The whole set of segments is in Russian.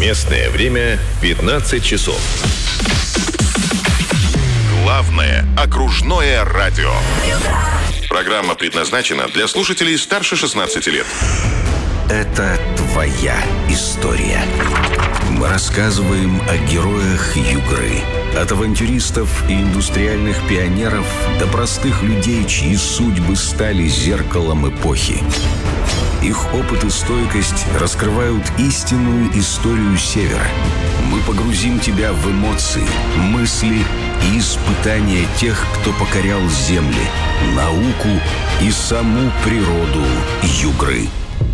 Местное время 15 часов. Главное окружное радио. Программа предназначена для слушателей старше 16 лет. Это твоя история. Мы рассказываем о героях Югры. От авантюристов и индустриальных пионеров до простых людей, чьи судьбы стали зеркалом эпохи. Их опыт и стойкость раскрывают истинную историю Севера. Мы погрузим тебя в эмоции, мысли и испытания тех, кто покорял земли, науку и саму природу Югры.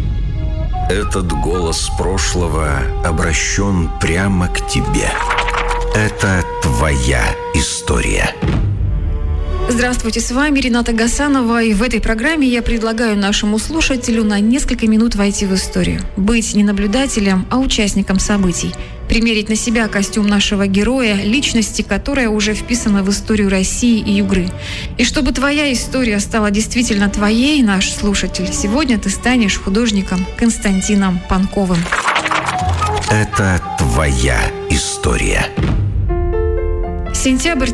Этот голос прошлого обращен прямо к тебе. Это твоя история. Здравствуйте, с вами Рената Гасанова, и в этой программе я предлагаю нашему слушателю на несколько минут войти в историю. Быть не наблюдателем, а участником событий. Примерить на себя костюм нашего героя, личности, которая уже вписана в историю России и Югры. И чтобы твоя история стала действительно твоей, наш слушатель, сегодня ты станешь художником Константином Панковым. Это твоя история. Сентябрь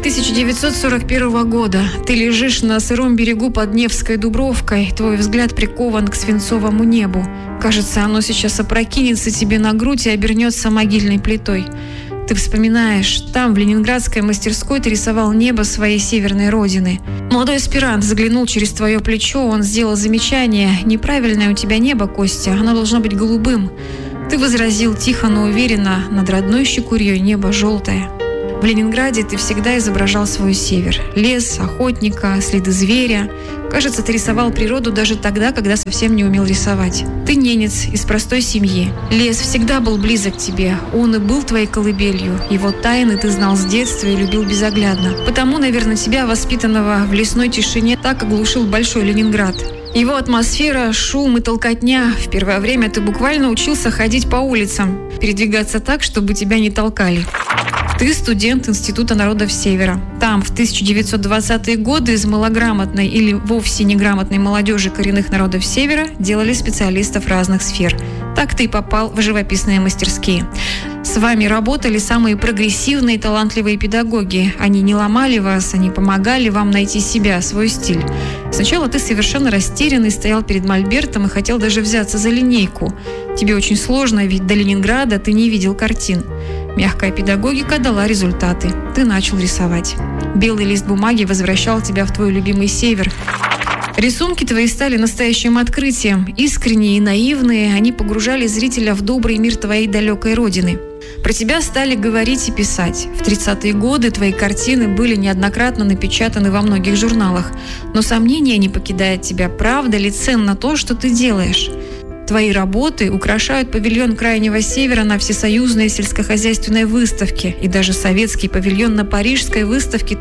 1941 года. Ты лежишь на сыром берегу под Невской Дубровкой. Твой взгляд прикован к свинцовому небу. Кажется, оно сейчас опрокинется тебе на грудь и обернется могильной плитой. Ты вспоминаешь, там, в ленинградской мастерской, ты рисовал небо своей северной родины. Молодой аспирант заглянул через твое плечо, он сделал замечание: «Неправильное у тебя небо, Костя, оно должно быть голубым». Ты возразил тихо, но уверенно: «Над родной Щекурьей небо желтое». В Ленинграде ты всегда изображал свой север. Лес, охотника, следы зверя. Кажется, ты рисовал природу даже тогда, когда совсем не умел рисовать. Ты ненец из простой семьи. Лес всегда был близок к тебе. Он и был твоей колыбелью. Его тайны ты знал с детства и любил безоглядно. Потому, наверное, тебя, воспитанного в лесной тишине, так оглушил большой Ленинград. Его атмосфера, шум и толкотня. В первое время ты буквально учился ходить по улицам, передвигаться так, чтобы тебя не толкали. Ты студент Института народов Севера. Там в 1920-е годы из малограмотной или вовсе неграмотной молодежи коренных народов Севера делали специалистов разных сфер. Так ты и попал в живописные мастерские. С вами работали самые прогрессивные и талантливые педагоги. Они не ломали вас, они помогали вам найти себя, свой стиль. Сначала ты совершенно растерянный стоял перед мольбертом и хотел даже взяться за линейку. Тебе очень сложно, ведь до Ленинграда ты не видел картин. Мягкая педагогика дала результаты. Ты начал рисовать. Белый лист бумаги возвращал тебя в твой любимый север. Рисунки твои стали настоящим открытием. Искренние и наивные, они погружали зрителя в добрый мир твоей далекой родины. Про тебя стали говорить и писать. В 30-е годы твои картины были неоднократно напечатаны во многих журналах. Но сомнение не покидает тебя, правда ли ценно то, что ты делаешь. Твои работы украшают павильон Крайнего Севера на Всесоюзной сельскохозяйственной выставке и даже советский павильон на Парижской выставке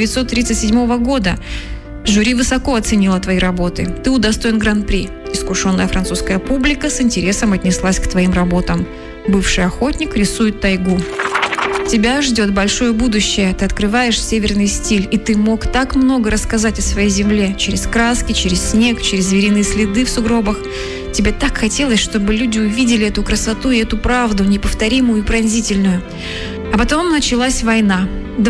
1937 года. Жюри высоко оценило твои работы. Ты удостоен гран-при. Искушенная французская публика с интересом отнеслась к твоим работам. Бывший охотник рисует тайгу. Тебя ждет большое будущее. Ты открываешь северный стиль, и ты мог так много рассказать о своей земле. Через краски, через снег, через звериные следы в сугробах. Тебе так хотелось, чтобы люди увидели эту красоту и эту правду, неповторимую и пронзительную. А потом началась война.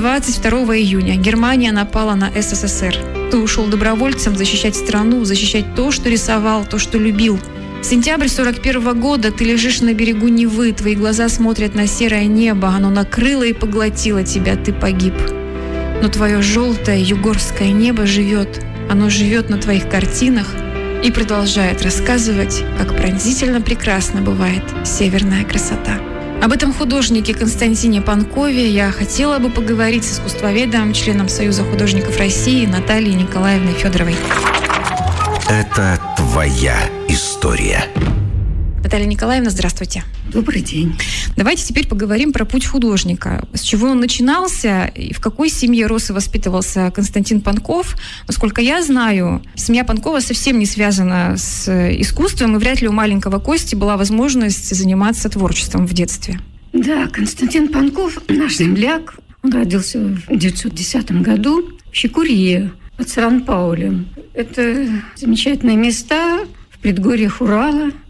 22 июня Германия напала на СССР. Ты ушел добровольцем защищать страну, защищать то, что рисовал, то, что любил. Сентябрь 41 года, ты лежишь на берегу Невы, твои глаза смотрят на серое небо, оно накрыло и поглотило тебя, ты погиб. Но твое желтое югорское небо живет, оно живет на твоих картинах и продолжает рассказывать, как пронзительно прекрасна бывает северная красота. Об этом художнике Константине Панкове я хотела бы поговорить с искусствоведом, членом Союза художников России Натальей Николаевной Федоровой. Это твоя история. Наталья Николаевна, здравствуйте. Добрый день. Давайте теперь поговорим про путь художника. С чего он начинался и в какой семье рос и воспитывался Константин Панков. Насколько я знаю, семья Панкова совсем не связана с искусством, и вряд ли у маленького Кости была возможность заниматься творчеством в детстве. Да, Константин Панков, наш земляк, он родился в 1910 году в Щекурье под Сан-Паулем. Это замечательные места в предгорьях Урала.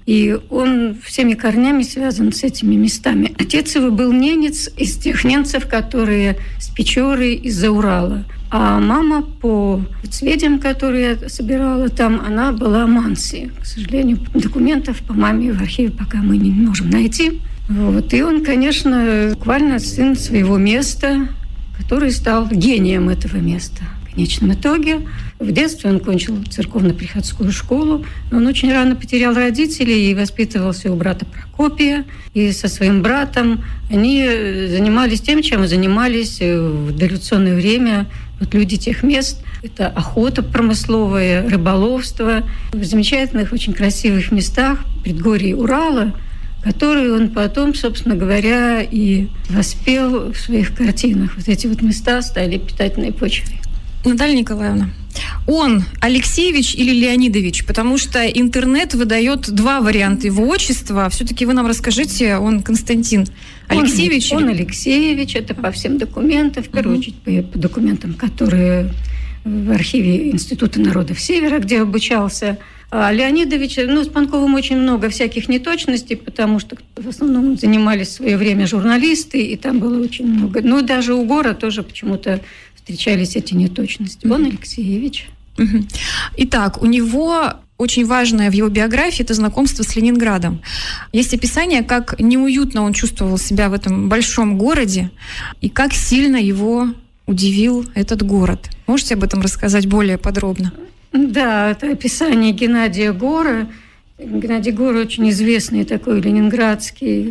И он всеми корнями связан с этими местами. Отец его был ненец из тех немцев, которые с Печоры, из-за Урала. А мама, по сведениям, которые я собирала там, она была манси. К сожалению, документов по маме в архиве пока мы не можем найти. Вот. И он, конечно, буквально сын своего места, который стал гением этого места. В конечном итоге в детстве он кончил церковно-приходскую школу, но он очень рано потерял родителей и воспитывался у брата Прокопия. И со своим братом они занимались тем, чем занимались в дореволюционное время вот люди тех мест. Это охота промысловая, рыболовство в замечательных, очень красивых местах предгорий Урала, которые он потом, собственно говоря, и воспел в своих картинах. Вот эти вот места стали питательной почвой. Наталья Николаевна, он Алексеевич или Леонидович? Потому что интернет выдает два варианта его отчества. Все-таки вы нам расскажите, он Константин Алексеевич? Он Алексеевич, это по всем документам, в первую очередь по документам, которые в архиве Института народов Севера, где обучался. А Леонидович, с Панковым очень много всяких неточностей, потому что в основном занимались в свое время журналисты, и там было очень много. Но даже у Гора тоже почему-то встречались эти неточности. Он Алексеевич. Итак, у него очень важное в его биографии – это знакомство с Ленинградом. Есть описание, как неуютно он чувствовал себя в этом большом городе, и как сильно его удивил этот город. Можете об этом рассказать более подробно? Да, это описание Геннадия Гора. Геннадий Гор очень известный такой ленинградский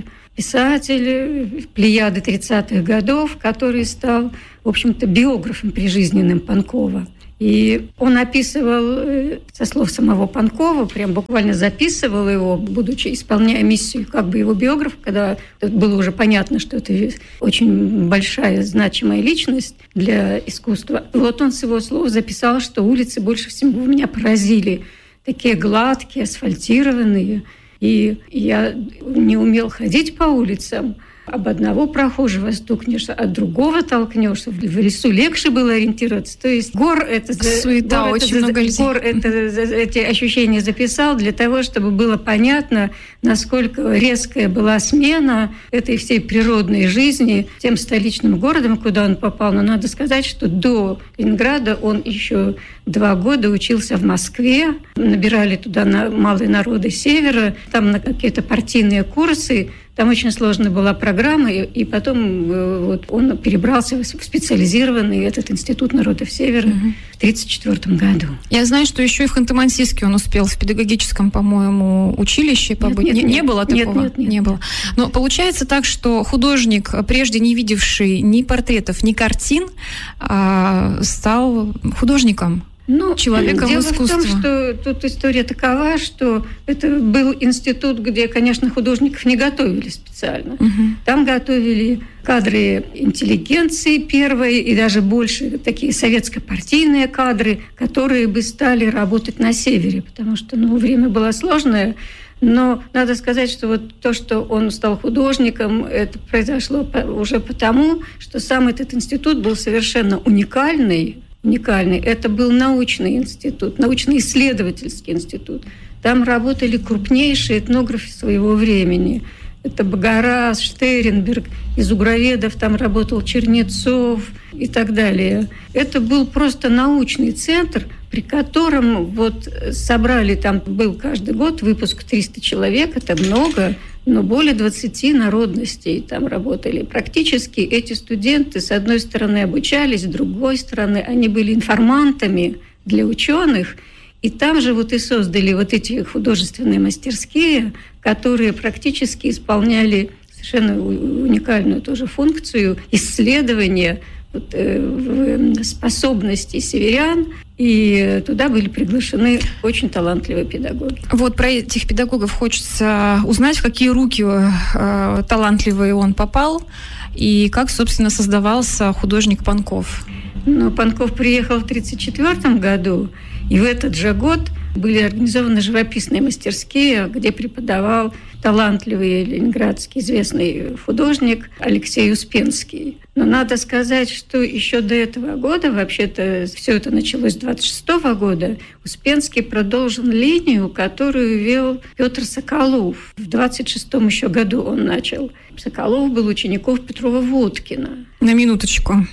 писатель, плеяды 30-х годов, который стал, в общем-то, биографом прижизненным Панкова. И он описывал, со слов самого Панкова, прям буквально записывал его, будучи исполняя миссию как бы его биографа, когда было уже понятно, что это очень большая, значимая личность для искусства. Вот он с его слов записал, что улицы больше всего меня поразили. Такие гладкие, асфальтированные. И я не умел ходить по улицам. Об одного прохожего стукнешь, от другого толкнешься. В лесу легче было ориентироваться. То есть Гор это... Суета, Гор очень много людей. Гор эти ощущения записал для того, чтобы было понятно, насколько резкая была смена этой всей природной жизни тем столичным городом, куда он попал. Но надо сказать, что до Ленинграда он еще 2 года учился в Москве. Набирали туда малые народы Севера, там на какие-то партийные курсы. Там очень сложная была программа, и потом вот он перебрался в специализированный этот Институт народов Севера в 1934 году. Я знаю, что еще и в Ханты-Мансийске он успел в педагогическом, по-моему, училище побыть. Не было такого? Нет. Не было. Но получается так, что художник, прежде не видевший ни портретов, ни картин, стал художником. Человеком дело искусства. в том, что тут история такова, что это был институт, где, конечно, художников не готовили специально. Там готовили кадры интеллигенции первой и даже больше такие советско-партийные кадры, которые бы стали работать на севере, потому что время было сложное. Но надо сказать, что вот то, что он стал художником, это произошло уже потому, что сам этот институт был совершенно уникальный. Это был научный институт, научно-исследовательский институт. Там работали крупнейшие этнографы своего времени. Это Багарас, Штернберг, из угроведов там работал Чернецов и так далее. Это был просто научный центр, при котором вот собрали, там был каждый год выпуск 300 человек, это много, но более 20 народностей там работали. Практически эти студенты, с одной стороны, обучались, с другой стороны, они были информантами для ученых. И там же вот и создали вот эти художественные мастерские, которые практически исполняли совершенно уникальную тоже функцию исследования способностей северян, и туда были приглашены очень талантливые педагоги. Вот про этих педагогов хочется узнать, в какие руки талантливые он попал, и как, собственно, создавался художник Панков. Панков приехал в 1934 году, и в этот же год были организованы живописные мастерские, где преподавал талантливый ленинградский известный художник Алексей Успенский. Но надо сказать, что еще до этого года, вообще-то все это началось с 26 года, Успенский продолжил линию, которую вел Петр Соколов. В 26-м еще году он начал. Соколов был учеником Петрова-Водкина. На минуточку.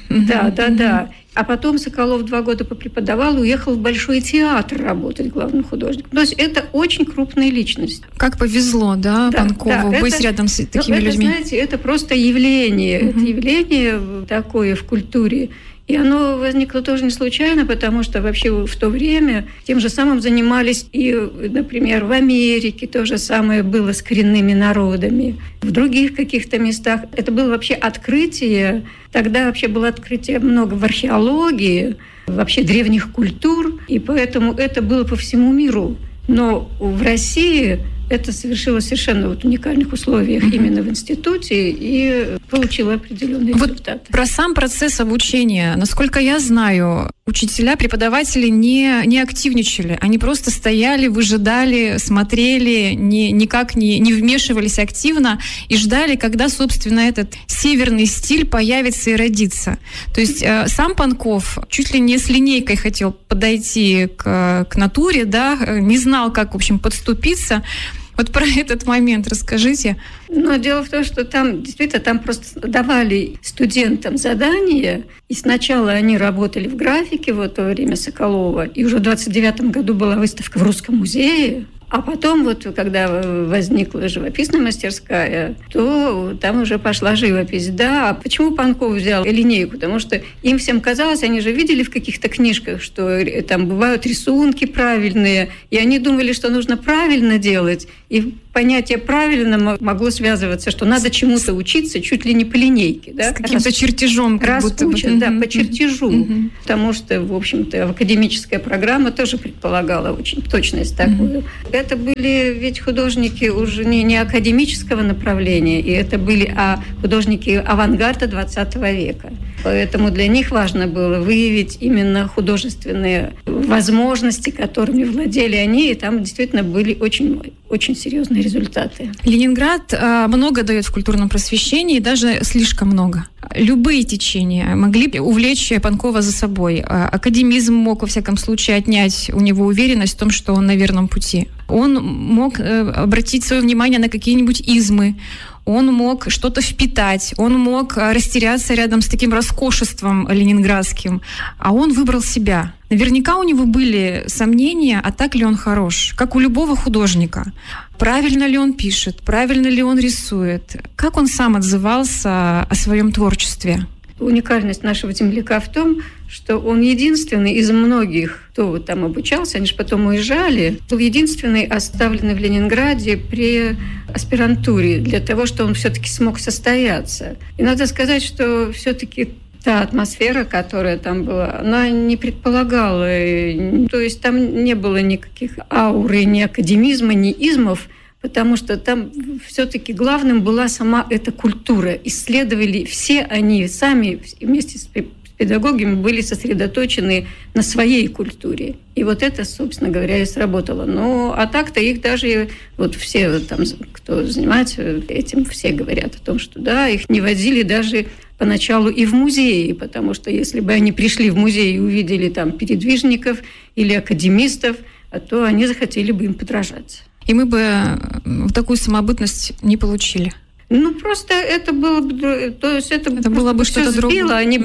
Да. А потом Соколов 2 года попреподавал, уехал в Большой театр работать главным художником. То есть это очень крупная личность. Как повезло, да, Панкову быть рядом с такими людьми. Знаете, это просто явление. Это явление такое в культуре. И оно возникло тоже не случайно, потому что вообще в то время тем же самым занимались и, например, в Америке то же самое было с коренными народами, в других каких-то местах. Это было вообще открытие. Тогда вообще было открытие много в археологии, вообще древних культур, и поэтому это было по всему миру. Но в России это совершилось совершенно в уникальных условиях именно в институте и получило определенные результаты. Про сам процесс обучения. Насколько я знаю, учителя, преподаватели не активничали. Они просто стояли, выжидали, смотрели, никак не вмешивались активно и ждали, когда, собственно, этот северный стиль появится и родится. То есть сам Панков чуть ли не с линейкой хотел подойти к натуре, да, не знал, как, в общем, подступиться. Вот про этот момент расскажите. Но дело в том, что там действительно просто давали студентам задания, и сначала они работали в графике в то время Соколова, и уже в 29 году была выставка в Русском музее. А потом, когда возникла живописная мастерская, то там уже пошла живопись. Да, а почему Панков взял линейку? Потому что им всем казалось, они же видели в каких-то книжках, что там бывают рисунки правильные, и они думали, что нужно правильно делать. И понятие «правильно» могло связываться, что надо чему-то учиться чуть ли не по линейке. Да? С каким-то чертежом. Распучен, да, по чертежу. Потому что, в общем-то, академическая программа тоже предполагала очень точность такую. Это были ведь художники уже не академического направления, и это были художники авангарда 20 века. Поэтому для них важно было выявить именно художественные возможности, которыми владели они, и там действительно были очень, очень серьезные результаты. Ленинград много дает в культурном просвещении, даже слишком много. Любые течения могли увлечь Панкова за собой. Академизм мог, во всяком случае, отнять у него уверенность в том, что он на верном пути. Он мог обратить свое внимание на какие-нибудь измы, он мог что-то впитать, он мог растеряться рядом с таким роскошеством ленинградским, а он выбрал себя. Наверняка у него были сомнения, а так ли он хорош, как у любого художника. Правильно ли он пишет, правильно ли он рисует, как он сам отзывался о своем творчестве. Уникальность нашего земляка в том, что он единственный из многих, кто там обучался, они же потом уезжали, был единственный оставленный в Ленинграде при аспирантуре для того, чтобы он все-таки смог состояться. И надо сказать, что все-таки та атмосфера, которая там была, она не предполагала, то есть там не было никаких ауры, ни академизма, ни измов, потому что там все-таки главным была сама эта культура. Исследовали все они сами вместе с педагогами были сосредоточены на своей культуре. И это, собственно говоря, и сработало. А так-то их даже все там, кто занимается этим, все говорят о том, что да, их не возили даже поначалу и в музеи, потому что если бы они пришли в музей и увидели там передвижников или академистов, то они захотели бы им подражать. И мы бы такую самобытность не получили. Просто это было бы... То есть это было бы что-то другое. Они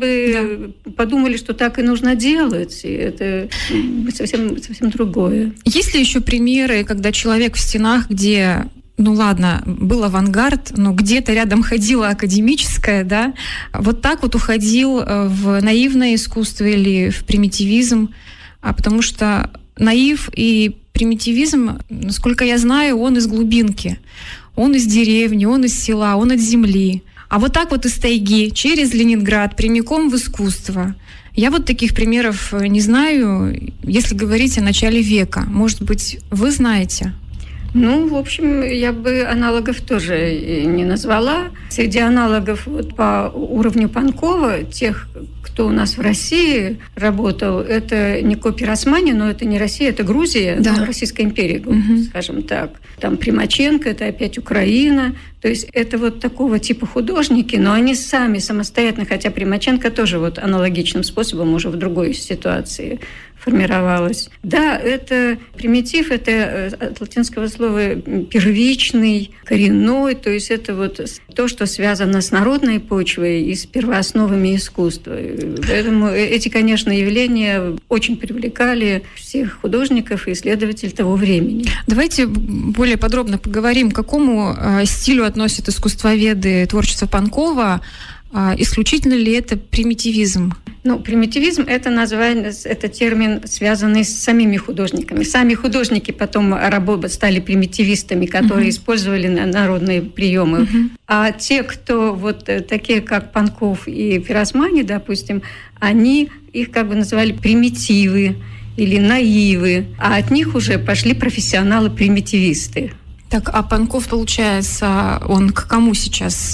бы подумали, что так и нужно делать. И это совсем другое. Есть ли еще примеры, когда человек в стенах, где... был авангард, но где-то рядом ходила академическая, да, так уходил в наивное искусство или в примитивизм, потому что наив и примитивизм, насколько я знаю, он из глубинки, он из деревни, он из села, он от земли. А так из тайги, через Ленинград, прямиком в искусство. Я таких примеров не знаю, если говорить о начале века. Может быть, вы знаете? Ну, в общем, я бы аналогов тоже не назвала. Среди аналогов вот по уровню Панкова, тех, кто у нас в России работал, это не Копи Росмани, но это не Россия, это Грузия, да. Российская империя, скажем так. Там Примаченко, это опять Украина. То есть это вот такого типа художники, но они сами самостоятельно, хотя Примаченко тоже вот аналогичным способом уже в другой ситуации формировалась. Да, это примитив, это от латинского слова первичный, коренной, то есть это вот то, что связано с народной почвой и с первоосновами искусства. Поэтому эти, конечно, явления очень привлекали всех художников и исследователей того времени. Давайте более подробно поговорим, к какому стилю относят искусствоведы творчество Панкова. Исключительно ли это примитивизм? Ну, примитивизм – это название, это термин, связанный с самими художниками. Сами художники потом стали примитивистами, которые использовали народные приемы. А те, кто вот такие, как Панков и Пиросмани, допустим, они их как бы называли примитивы или наивы, а от них уже пошли профессионалы-примитивисты. Так, а Панков, получается, он к кому сейчас?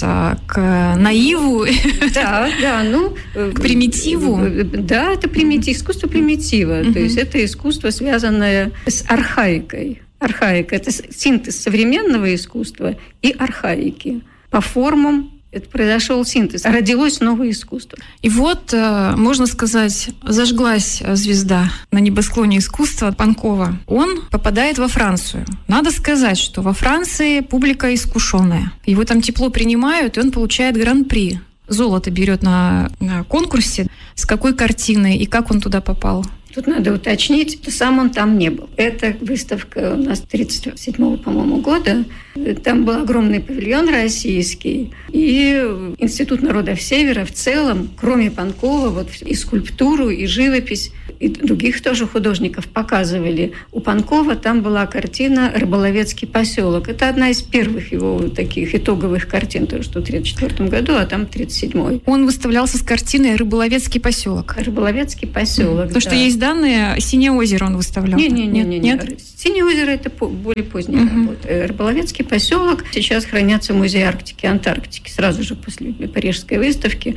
К наиву? Да, ну... К примитиву? Да, это примитив, искусство примитива. То есть это искусство, связанное с архаикой. Архаика – это синтез современного искусства и архаики. По формам это произошел синтез, родилось новое искусство. И вот, можно сказать, зажглась звезда на небосклоне искусства Панкова. Он попадает во Францию. Надо сказать, что во Франции публика искушенная. Его там тепло принимают, и он получает гран-при. Золото берет на конкурсе. С какой картиной и как он туда попал? Тут надо уточнить, что сам он там не был. Эта выставка у нас 1937, по-моему, года. Там был огромный павильон российский. И Институт народов Севера в целом, кроме Панкова, вот и скульптуру, и живопись, и других тоже художников показывали. У Панкова там была картина «Рыболовецкий поселок». Это одна из первых его таких итоговых картин, то, что в 1934 году, а там 1937. Он выставлялся с картиной «Рыболовецкий поселок». «Рыболовецкий поселок», то, что есть данные, «Синее озеро» он выставлял. Нет. «Синее озеро» – это более поздняя работа. «Рыболовецкий поселок» сейчас хранятся в Музее Арктики и Антарктики, сразу же после Парижской выставки.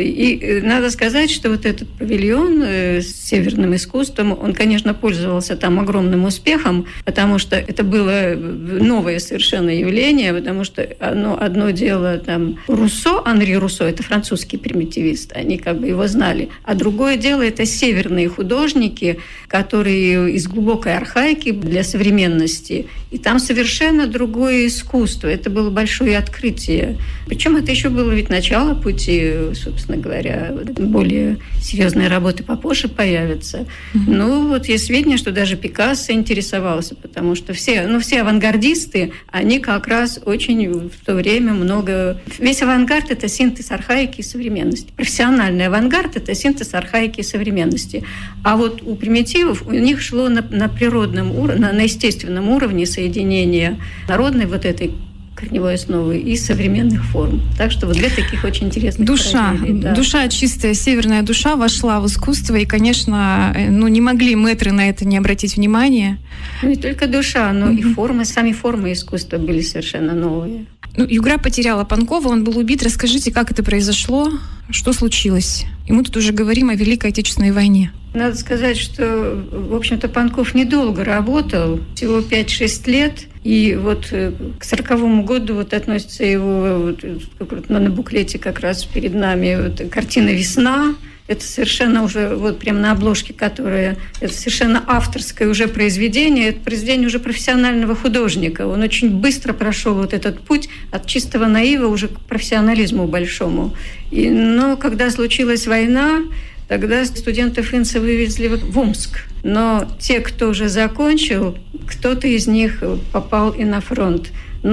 И надо сказать, что вот этот павильон с северным искусством, он, конечно, пользовался там огромным успехом, потому что это было новое совершенно явление, потому что одно дело там Руссо, Анри Руссо, это французский примитивист, они как бы его знали, а другое дело это северные художники, которые из глубокой архаики для современности, и там совершенно другое искусство, это было большое открытие. Причем это еще было ведь начало пути, собственно говоря, более серьезные работы попозже появятся. Ну, вот есть сведения, что даже Пикассо интересовался, потому что все авангардисты, они как раз очень в то время много... Весь авангард – это синтез архаики и современности. Профессиональный авангард – это синтез архаики и современности. А вот у примитивов, у них шло на природном уровне, на естественном уровне соединение народной вот этой корневой основы и современных форм. Так что вот две таких очень интересных параллели. Да. Душа, чистая северная душа вошла в искусство, и, конечно, не могли мэтры на это не обратить внимания. Не только душа, но и формы, сами формы искусства были совершенно новые. Югра потеряла Панкова, он был убит. Расскажите, как это произошло, что случилось? И мы тут уже говорим о Великой Отечественной войне. Надо сказать, что, в общем-то, Панков недолго работал, всего 5-6 лет. И вот к 1940 году вот относится его, на буклете как раз перед нами картина «Весна». Это совершенно уже, вот прямо на обложке, которая... Это совершенно авторское уже произведение. Это произведение уже профессионального художника. Он очень быстро прошел вот этот путь от чистого наива уже к профессионализму большому. Но когда случилась война, тогда студентов Инса вывезли в Омск. Но те, кто уже закончил, кто-то из них попал и на фронт.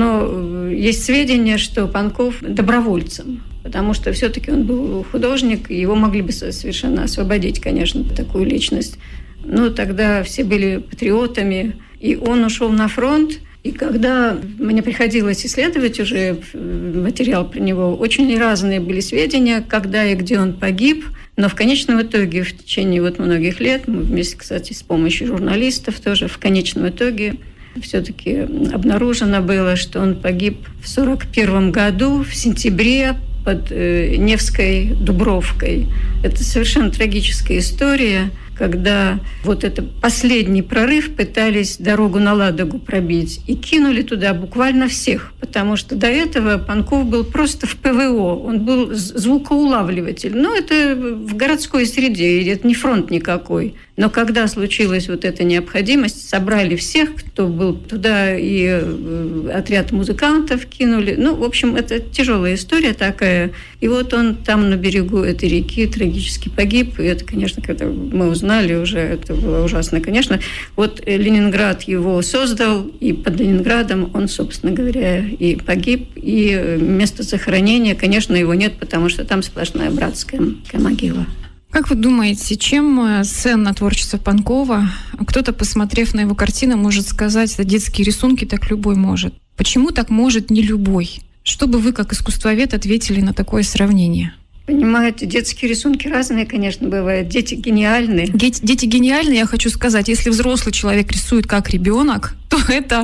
Но есть сведения, что Панков добровольцем, потому что все-таки он был художник, и его могли бы совершенно освободить, конечно, такую личность. Но тогда все были патриотами, и он ушел на фронт. И когда мне приходилось исследовать уже материал про него, очень разные были сведения, когда и где он погиб. Но в конечном итоге, в течение многих лет, мы вместе, кстати, с помощью журналистов тоже, в конечном итоге все-таки обнаружено было, что он погиб в 1941 году, в сентябре, под Невской Дубровкой. Это совершенно трагическая история, когда вот это последний прорыв пытались дорогу на Ладогу пробить и кинули туда буквально всех, потому что до этого Панков был просто в ПВО, он был звукоулавливатель. Но это в городской среде, это не фронт никакой. Но когда случилась вот эта необходимость, собрали всех, кто был туда, и отряд музыкантов кинули. Ну, в общем, это тяжелая история такая. И вот он там на берегу этой реки трагически погиб. И это, конечно, когда мы узнали уже, это было ужасно, конечно. Вот Ленинград его создал, и под Ленинградом он, собственно говоря, и погиб. И место захоронения, конечно, его нет, потому что там сплошная братская могила. Как вы думаете, чем ценно творчество Панкова? Кто-то, посмотрев на его картины, может сказать, это детские рисунки, так любой может. Почему так может не любой? Что бы вы, как искусствовед, ответили на такое сравнение? Понимаете, детские рисунки разные, конечно, бывают. Дети гениальные. Дети гениальные, я хочу сказать. Если взрослый человек рисует как ребенок, то это,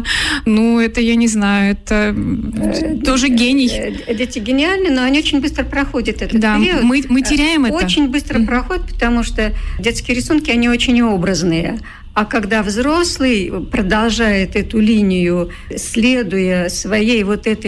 я не знаю, это тоже гений. Дети гениальные, но они очень быстро проходят этот период. Мы теряем это. Очень быстро проходят, потому что детские рисунки, они очень образные. А когда взрослый продолжает эту линию, следуя своей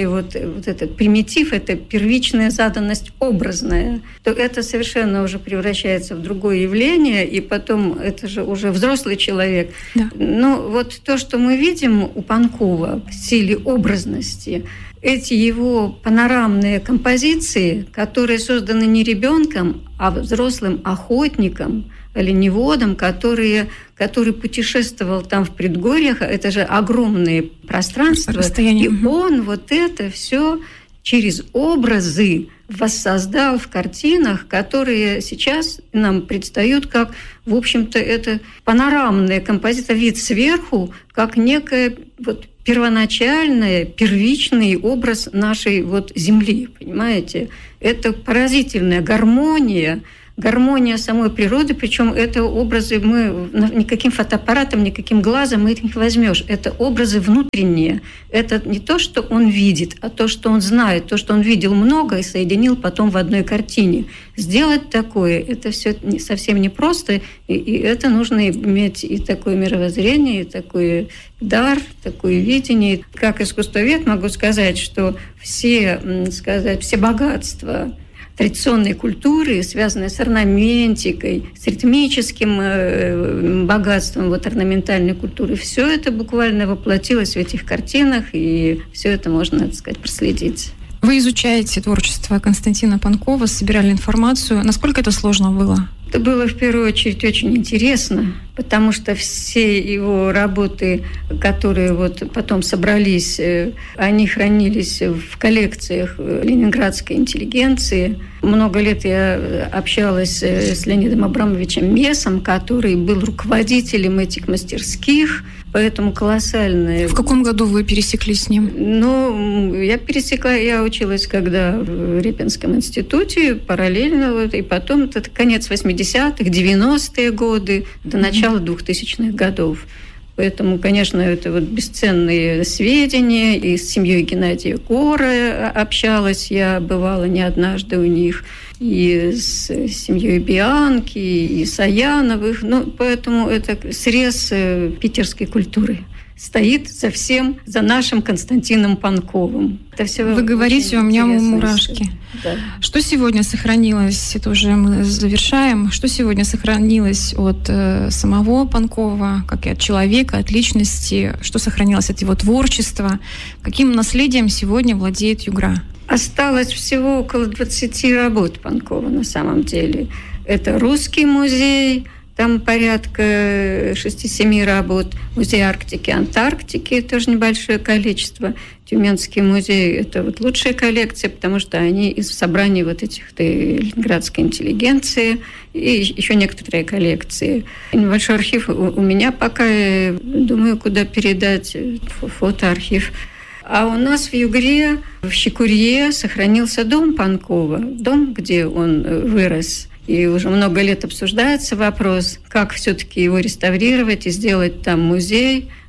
этот примитив, это первичная заданность образная, то это совершенно уже превращается в другое явление, и потом это же уже взрослый человек. Да. Но вот то, что мы видим у Панкова в силе образности, эти его панорамные композиции, которые созданы не ребенком, а взрослым охотником, оленеводом, который путешествовал там в предгорьях, это же огромные пространства, и он вот это все через образы воссоздал в картинах, которые сейчас нам предстают как, в общем-то, это панорамная композиция, вид сверху, как некая первоначальный, первичный образ нашей Земли, понимаете? Это поразительная гармония самой природы, причем это образы мы никаким фотоаппаратом, никаким глазом их не возьмешь. Это образы внутренние. Это не то, что он видит, а то, что он знает, то, что он видел много и соединил потом в одной картине. Сделать такое, это все совсем непросто, и это нужно иметь и такое мировоззрение, и такой дар, такое видение. Как искусствовед могу сказать, что все богатства традиционной культуры, связанные с орнаментикой, с ритмическим богатством орнаментальной культуры, все это буквально воплотилось в этих картинах, и все это можно, так сказать, проследить. Вы изучаете творчество Константина Панкова, собирали информацию. Насколько это сложно было? Это было, в первую очередь, очень интересно, потому что все его работы, которые потом собрались, они хранились в коллекциях ленинградской интеллигенции. Много лет я общалась с Леонидом Абрамовичем Месом, который был руководителем этих мастерских, поэтому колоссальные... В каком году вы пересеклись с ним? Я училась когда в Репинском институте, параллельно, и потом это конец 80-х, 90-е годы, до начала 2000-х годов. Поэтому, конечно, это бесценные сведения. И с семьей Геннадия Гора общалась я, бывала не однажды у них, и с семьей Бианки, и Саяновых. Поэтому это срез питерской культуры. Стоит за всем, за нашим Константином Панковым. Это все. Вы говорите, у меня мурашки. Да. Что сегодня сохранилось, это уже мы завершаем, что сегодня сохранилось от самого Панкова, как и от человека, от личности, что сохранилось от его творчества, каким наследием сегодня владеет Югра? Осталось всего около 20 работ Панкова на самом деле. Это Русский музей, там порядка 6-7 работ. Музей Арктики, Антарктики, тоже небольшое количество. Тюменский музей – это лучшая коллекция, потому что они из собраний этих ленинградской интеллигенции и еще некоторые коллекции. Небольшой архив у меня пока, думаю, куда передать, фотоархив. А у нас в Югре, в Щекурье, сохранился дом Панкова, дом, где он вырос. И уже много лет обсуждается вопрос, как все-таки его реставрировать и сделать там музей.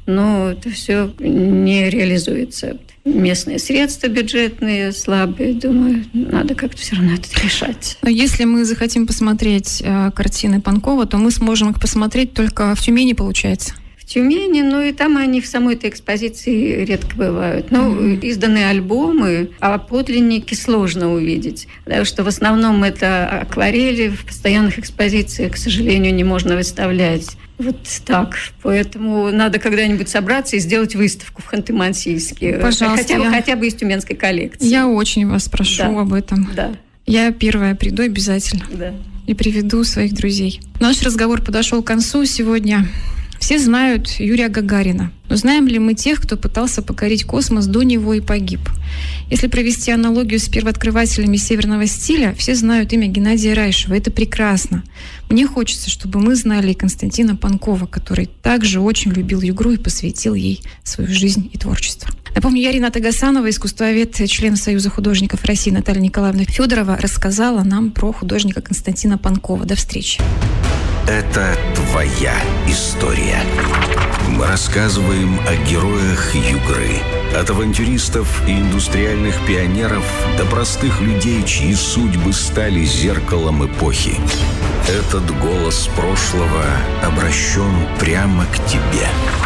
но это все не реализуется. Местные средства бюджетные слабые. Думаю, надо как-то все равно это решать. Но если мы захотим посмотреть картины Панкова, то мы сможем их посмотреть только в Тюмени, получается. В Тюмени, ну и там они в самой этой экспозиции редко бывают. Ну, изданы альбомы, а подлинники сложно увидеть. Потому что в основном это акварели, в постоянных экспозициях, к сожалению, не можно выставлять. Вот так. Поэтому надо когда-нибудь собраться и сделать выставку в Ханты-Мансийске. Пожалуйста. Хотя бы из тюменской коллекции. Я очень вас прошу об этом. Да. Я первая приду обязательно. Да. И приведу своих друзей. Наш разговор подошел к концу сегодня. Все знают Юрия Гагарина. Но знаем ли мы тех, кто пытался покорить космос до него и погиб? Если провести аналогию с первооткрывателями северного стиля, все знают имя Геннадия Райшева. Это прекрасно. Мне хочется, чтобы мы знали и Константина Панкова, который также очень любил Югру и посвятил ей свою жизнь и творчество. Напомню, я Рената Гасанова, искусствовед, член Союза художников России Наталья Николаевна Федорова рассказала нам про художника Константина Панкова. До встречи. Это твоя история. Мы рассказываем о героях Югры. От авантюристов и индустриальных пионеров до простых людей, чьи судьбы стали зеркалом эпохи. Этот голос прошлого обращен прямо к тебе.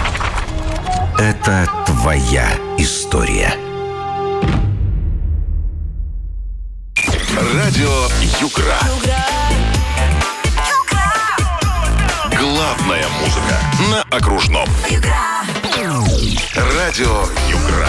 Это твоя история. Радио Югра. Главная музыка на окружном. Радио Югра.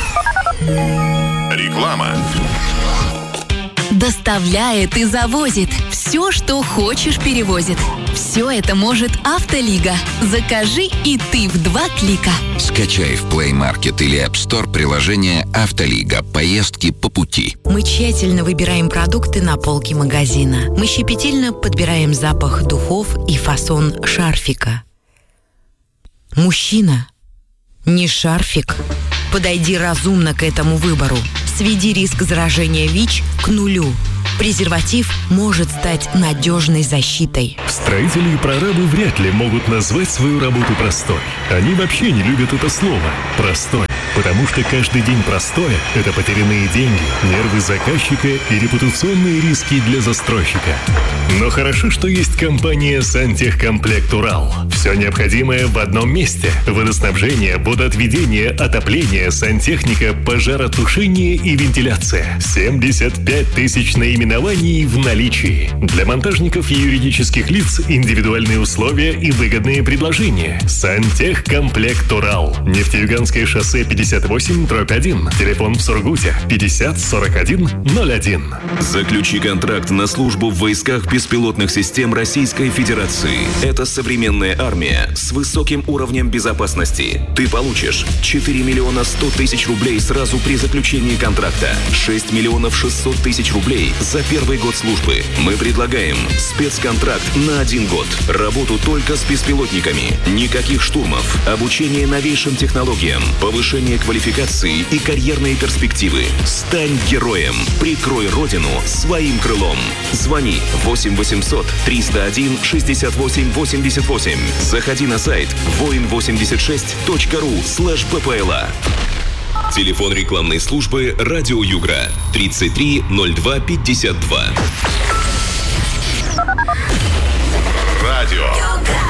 Реклама. Доставляет и завозит. Все, что хочешь, перевозит. Все это может Автолига. Закажи и ты в 2 клика. Скачай в Play Market или App Store приложение «Автолига». Поездки по пути. Мы тщательно выбираем продукты на полке магазина. Мы щепетильно подбираем запах духов и фасон шарфика. Мужчина, не шарфик. Подойди разумно к этому выбору. Сведи риск заражения ВИЧ к 0. Презерватив может стать надежной защитой. Строители и прорабы вряд ли могут назвать свою работу простой. Они вообще не любят это слово «простой». Потому что каждый день простоя – это потерянные деньги, нервы заказчика и репутационные риски для застройщика. Но хорошо, что есть компания «Сантехкомплект Урал». Все необходимое в одном месте. Водоснабжение, водоотведение, отопление, сантехника, пожаротушение и вентиляция. 75 тысяч наименований в наличии. Для монтажников и юридических лиц индивидуальные условия и выгодные предложения. «Сантехкомплект Урал». Нефтеюганское шоссе 58/1. Телефон в Сургуте 50 41 01. Заключи контракт на службу в войсках беспилотных систем Российской Федерации. Это современная армия с высоким уровнем безопасности. Ты получишь 4 миллиона 100 тысяч рублей сразу при заключении контракта, 6 миллионов 600 тысяч рублей за первый год службы. Мы предлагаем спецконтракт на 1 год. Работу только с беспилотниками. Никаких штурмов. Обучение новейшим технологиям. Повышение квалификации и карьерные перспективы. Стань героем. Прикрой родину своим крылом. Звони 8 800 301 68 88. Заходи на сайт voin86.ru/ppla. Телефон рекламной службы «Радио Югра» 33 02 52. Радио